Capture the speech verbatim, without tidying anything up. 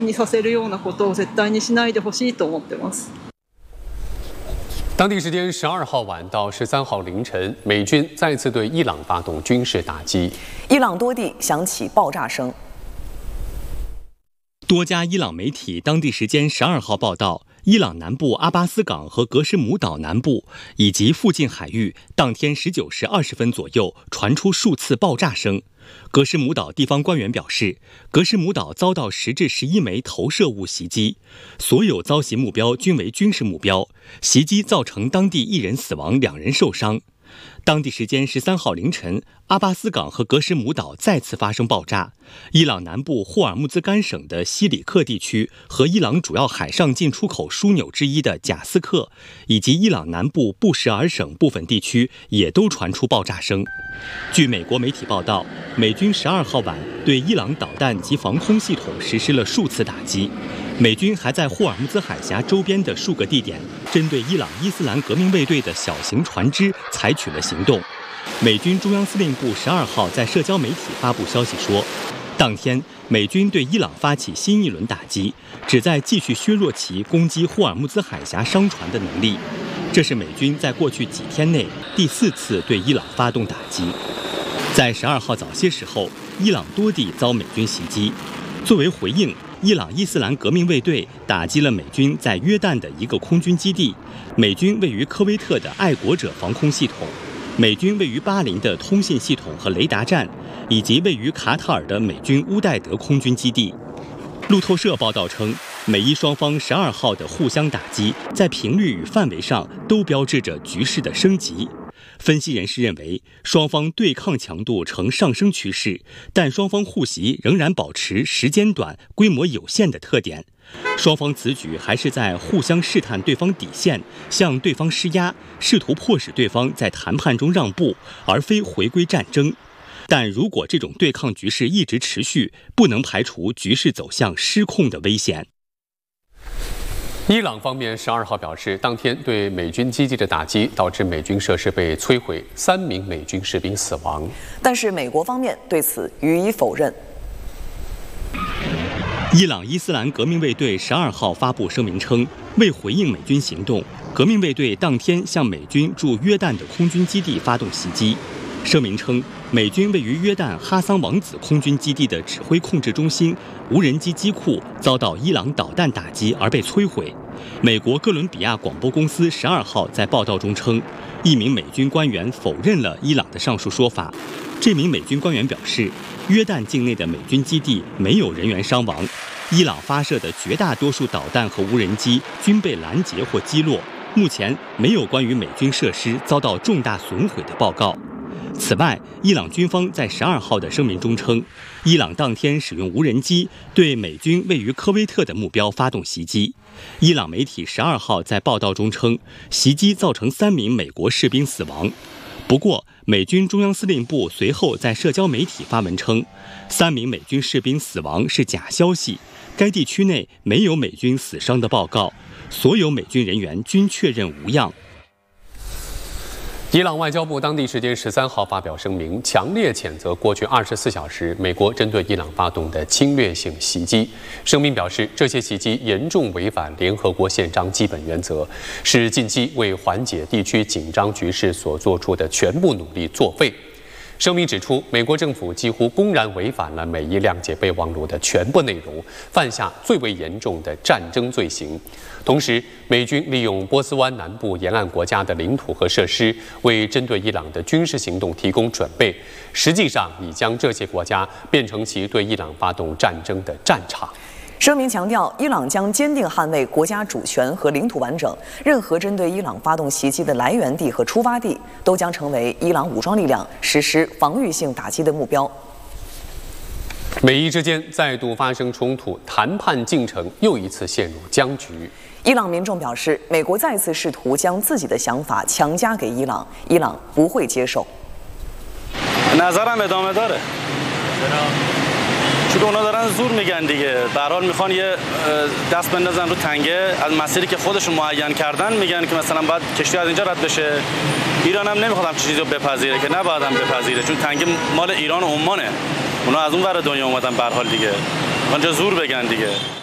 にさせるようなことを絶対にしないでほしいと思ってます。 当地时间十二号晚到十三号凌晨，美军再次对伊朗发动军事打击， 伊朗多地响起爆炸声。 多家伊朗媒体当地时间十二号报道，伊朗南部阿巴斯港和格什姆岛南部以及附近海域，当天十九时二十分左右传出数次爆炸声。格什姆岛地方官员表示，格什姆岛遭到十至十一枚投射物袭击，所有遭袭目标均为军事目标，袭击造成当地一人死亡，两人受伤。当地时间十三号凌晨，阿巴斯港和格什姆岛再次发生爆炸。伊朗南部霍尔木兹干省的西里克地区和伊朗主要海上进出口枢纽之一的贾斯克，以及伊朗南部布什尔省部分地区也都传出爆炸声。据美国媒体报道，美军十二号晚对伊朗导弹及防空系统实施了数次打击。美军还在霍尔木兹海峡周边的数个地点，针对伊朗伊斯兰革命卫队的小型船只采取了行动。美军中央司令部十二号在社交媒体发布消息说，当天美军对伊朗发起新一轮打击，旨在继续削弱其攻击霍尔木兹海峡商船的能力。这是美军在过去几天内第四次对伊朗发动打击。在十二号早些时候，伊朗多地遭美军袭击。作为回应，伊朗伊斯兰革命卫队打击了美军在约旦的一个空军基地，美军位于科威特的爱国者防空系统，美军位于巴林的通信系统和雷达站，以及位于卡塔尔的美军乌代德空军基地。路透社报道称，美伊双方十二号的互相打击，在频率与范围上都标志着局势的升级。分析人士认为，双方对抗强度呈上升趋势，但双方互袭仍然保持时间短、规模有限的特点。双方此举还是在互相试探对方底线，向对方施压，试图迫使对方在谈判中让步，而非回归战争。但如果这种对抗局势一直持续，不能排除局势走向失控的危险。 伊朗方面十二号表示，当天对美军基地的打击导致美军设施被摧毁，三名美军士兵死亡。 但是美国方面对此予以否认。 伊朗伊斯兰革命卫队十二号发布声明称，为回应美军行动，革命卫队当天向美军驻约旦的空军基地发动袭击。声明称，美军位于约旦哈桑王子空军基地的指挥控制中心无人机机库遭到伊朗导弹打击而被摧毁。美国哥伦比亚广播公司十二号在报道中称，一名美军官员否认了伊朗的上述说法。这名美军官员表示，约旦境内的美军基地没有人员伤亡，伊朗发射的绝大多数导弹和无人机均被拦截或击落。目前没有关于美军设施遭到重大损毁的报告。此外，伊朗军方在十二号的声明中称，伊朗当天使用无人机对美军位于科威特的目标发动袭击。伊朗媒体十二号在报道中称，袭击造成三名美国士兵死亡。不过，美军中央司令部随后在社交媒体发文称，三名美军士兵死亡是假消息，该地区内没有美军死伤的报告，所有美军人员均确认无恙。 伊朗外交部当地时间十三号发表声明，强烈谴责过去二十四小时美国针对伊朗发动的侵略性袭击。声明表示，这些袭击严重违反联合国宪章基本原则，是近期为缓解地区紧张局势所做出的全部努力作废。声明指出，美国政府几乎公然违反了美伊谅解备忘录的全部内容，犯下最为严重的战争罪行。同时，美军利用波斯湾南部沿岸国家的领土和设施，为针对伊朗的军事行动提供准备，实际上已将这些国家变成其对伊朗发动战争的战场。 声明强调，伊朗将坚定捍卫国家主权和领土完整，任何针对伊朗发动袭击的来源地和出发地都将成为伊朗武装力量实施防御性打击的目标。 美伊之间再度发生冲突，谈判进程又一次陷入僵局。 伊朗民众表示，美国再次试图将自己的想法强加给伊朗，伊朗不会接受。 چون اونا دارن زور میگن دیگه به هر حال میخوان یه دست بندازن رو تنگه از مسیری که خودشون معین کردن میگن که مثلا باید کشتی از اینجا رد بشه ایران هم نمیخواد همچین چیزی رو بپذیره که نباید هم بپذیره چون تنگه مال ایران و عمانه اونا از اون ور دنیا اومدن به هر حال دیگه اونجا زور بگن دیگه